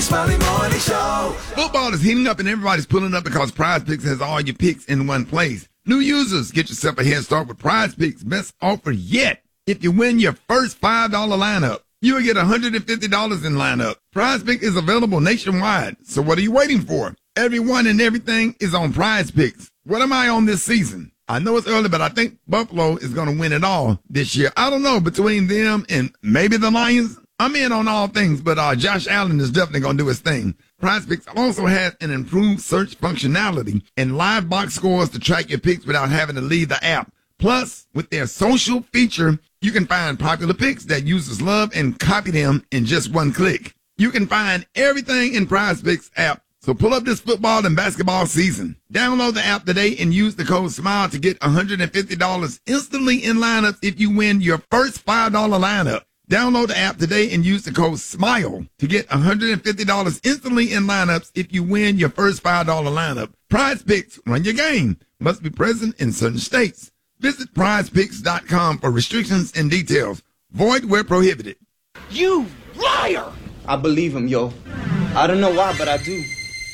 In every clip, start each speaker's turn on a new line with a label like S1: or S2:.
S1: Smiley Morning Show.
S2: Football is heating up and everybody's pulling up because Prize Picks has all your picks in one place. New users, get yourself a head start with Prize Picks. Best offer yet. If you win your first $5 lineup, you will get $150 in lineup. Prize Pick is available nationwide. So what are you waiting for? Everyone and everything is on Prize Picks. What am I on this season? I know it's early, but I think Buffalo is going to win it all this year. I don't know, between them and maybe the Lions. I'm in on all things, but Josh Allen is definitely going to do his thing. PrizePicks also has an improved search functionality and live box scores to track your picks without having to leave the app. Plus, with their social feature, you can find popular picks that users love and copy them in just one click. You can find everything in PrizePicks app. So pull up this football and basketball season. Download the app today and use the code SMILE to get $150 instantly in lineups if you win your first $5 lineup. Download the app today and use the code SMILE to get $150 instantly in lineups if you win your first $5 lineup. Prize Picks, run your game. Must be present in certain states. Visit prizepicks.com for restrictions and details. Void where prohibited.
S3: You liar! I believe him, yo. I don't know why, but I do.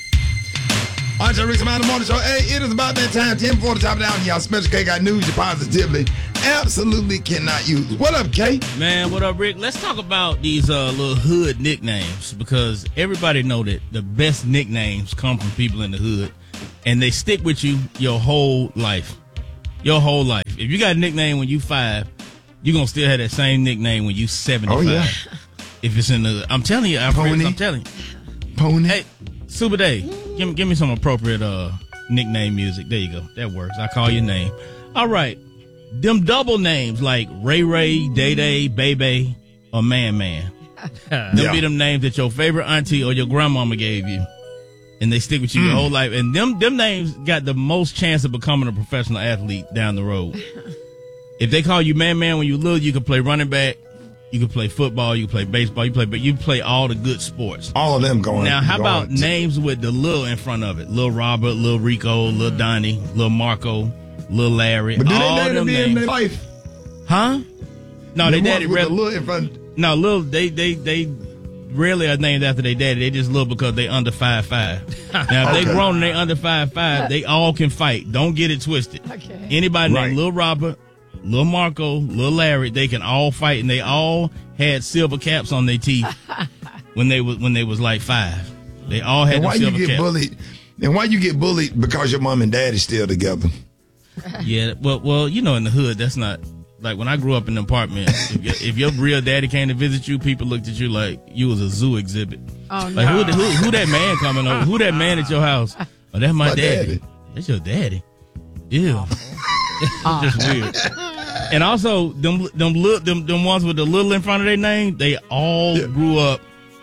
S2: All right, y'all, Rick Smiley Morning Show. Hey, it is about that time. 10 before the top of the hour. Y'all, Special K got news you positively absolutely cannot use. What up, K?
S4: Man, what up, Rick? Let's talk about these little hood nicknames, because everybody know that the best nicknames come from people in the hood, and they stick with you your whole life. Your whole life. If you got a nickname when you 5, you're going to still have that same nickname when you 75. Oh, yeah. If it's in the... I'm telling you,
S2: Pony.
S4: I'm telling you.
S2: Pony.
S4: Hey, Super Day, give me some appropriate nickname music. There you go. That works. I call your name. All right. Them double names like Ray Ray, Day Day, Baby, or Man Man. Them be them names that your favorite auntie or your grandmama gave you, and they stick with you your whole life. And them names got the most chance of becoming a professional athlete down the road. If they call you Man Man when you little, you can play running back, you can play football, you can play baseball, you play all the good sports.
S2: All of them going.
S4: Now, how about names with the Lil in front of it? Lil Robert, Lil Rico, Lil Donnie, Lil Marco, Lil Larry.
S2: But do
S4: all
S2: they
S4: them
S2: name
S4: names.
S2: in their life?
S4: Huh? No, they daddy
S2: with the Lil in front.
S4: No, Lil, they rarely are named after their daddy. They just Lil because they under 5'5". Now, if they grown and they under 5'5", they all can fight. Don't get it twisted. Okay. Anybody named Lil Robert, Lil Marco, Lil Larry, they can all fight, and they all had silver caps on their teeth when they was like 5. They all had them silver caps.
S2: Bullied? And why you get bullied because your mom and daddy still together?
S4: Yeah, well, you know, in the hood, that's not like when I grew up in an apartment. If your real daddy came to visit you, people looked at you like you was a zoo exhibit.
S5: Oh
S4: like,
S5: no!
S4: Who that man coming over? Who that man at your house? Oh, that's my daddy. That's your daddy. Ew. Just weird. And also, them ones with the little in front of their name, they all grew up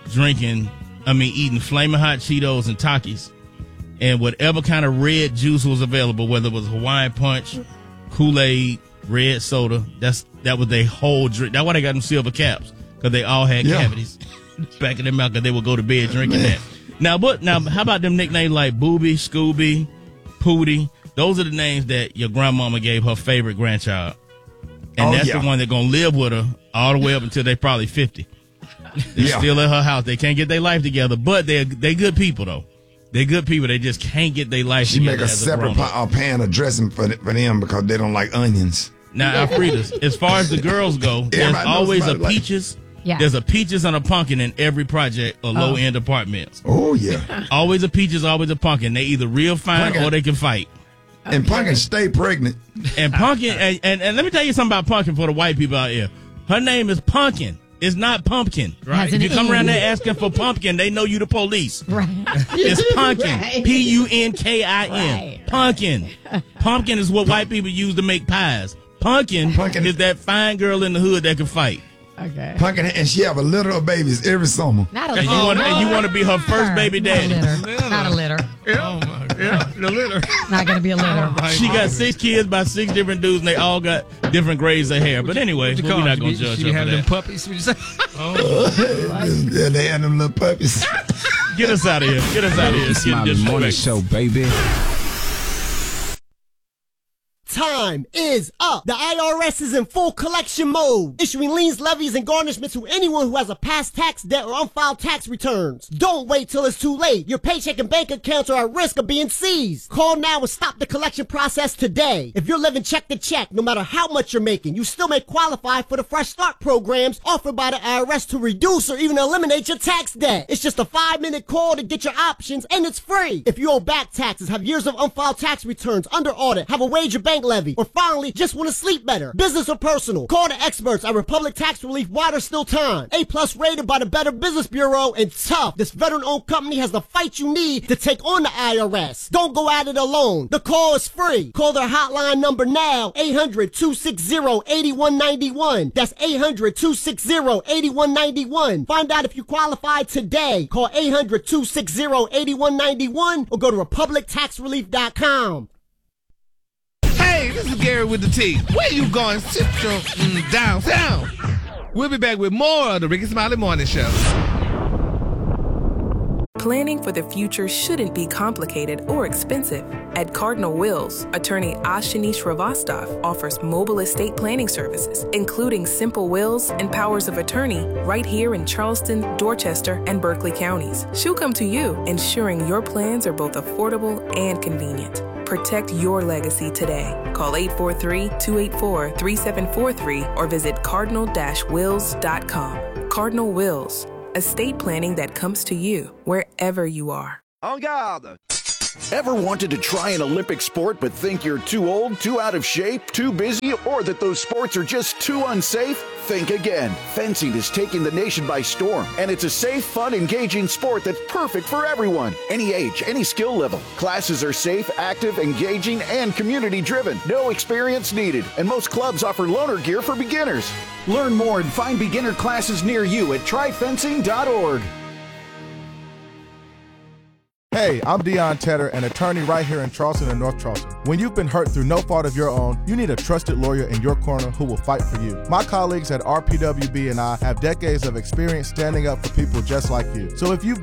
S4: eating Flamin' Hot Cheetos and Takis, and whatever kind of red juice was available, whether it was Hawaiian Punch, Kool-Aid, red soda. That was their whole drink. That's why they got them silver caps, because they all had cavities back in their mouth, because they would go to bed drinking that. Now, how about them nicknames like Booby, Scooby, Pootie? Those are the names that your grandmama gave her favorite grandchild. And that's the one that's going to live with her all the way up until they probably 50. They're still at her house. They can't get their life together, but they're good people, though. They're good people. They just can't get their life together.
S2: She make a separate pan of dressing for them because they don't like onions.
S4: Now, Alfredas, as far as the girls go, there's always a peaches. Yeah. There's a peaches and a pumpkin in every project or low-end apartments.
S2: Oh, yeah.
S4: Always a peaches, always a pumpkin. They either real fine or they can fight.
S2: And Pumpkin stay pregnant.
S4: And Pumpkin, and let me tell you something about Pumpkin for the white people out here. Her name is Pumpkin. It's not Pumpkin. Right? If you come around there asking for Pumpkin, they know you the police.
S5: Right.
S4: It's Pumpkin.
S5: Right.
S4: Punkin.
S5: Right.
S4: Pumpkin. Pumpkin is what white people use to make pies. Pumpkin is that fine girl in the hood that can fight.
S5: Okay.
S2: Pumpkin, and she have a litter of babies every summer.
S5: Not a
S4: litter. And you want to be her first baby daddy.
S5: Not a litter.
S4: Oh my God. The litter.
S5: Not going to be a litter.
S4: She got 6 kids by 6 different dudes, and they all got different grades of hair. But anyway, we're not going to judge her for
S6: have
S4: that.
S6: them puppies? What you say?
S2: Yeah, they had them little puppies.
S4: Get us out of here. Get us out of here.
S6: Smiley Morning Show, baby.
S1: time is up. The IRS is in full collection mode, issuing liens, levies, and garnishments to anyone who has a past tax debt or unfiled tax returns. Don't wait till it's too late. Your paycheck and bank accounts are at risk of being seized. Call now and stop the collection process today. If you're living check to check, no matter how much you're making, you still may qualify for the Fresh Start programs offered by the IRS to reduce or even eliminate your tax debt. It's just a 5-minute call to get your options, and it's free. If you owe back taxes, have years of unfiled tax returns, under audit, have a wage or bank levy, or finally just want to sleep better, business or personal, call the experts at Republic Tax Relief while there's still time. A+ rated by the Better Business Bureau, and tough. This veteran-owned company has the fight you need to take on the IRS. Don't go at it alone. The call is free. Call their hotline number now, 800-260-8191. That's 800-260-8191. Find out if you qualify today. Call 800-260-8191 or go to republictaxrelief.com.
S6: Hey, this is Gary with the T. Where you going? Central downtown. We'll be back with more of the Ricky Smiley Morning Show.
S7: Planning for the future shouldn't be complicated or expensive. At Cardinal Wills, attorney Ashini Shrivastava offers mobile estate planning services, including simple wills and powers of attorney right here in Charleston, Dorchester, and Berkeley counties. She'll come to you, ensuring your plans are both affordable and convenient. Protect your legacy today. Call 843-284-3743 or visit cardinal-wills.com. Cardinal Wills, estate planning that comes to you wherever you are.
S8: En garde! Ever wanted to try an Olympic sport but think you're too old, too out of shape, too busy, or that those sports are just too unsafe? Think again. Fencing is taking the nation by storm, and it's a safe, fun, engaging sport that's perfect for everyone. Any age, any skill level. Classes are safe, active, engaging, and community-driven. No experience needed, and most clubs offer loaner gear for beginners. Learn more and find beginner classes near you at tryfencing.org.
S9: Hey, I'm Deion Tedder, an attorney right here in Charleston and North Charleston. When you've been hurt through no fault of your own, you need a trusted lawyer in your corner who will fight for you. My colleagues at RPWB and I have decades of experience standing up for people just like you. So if you've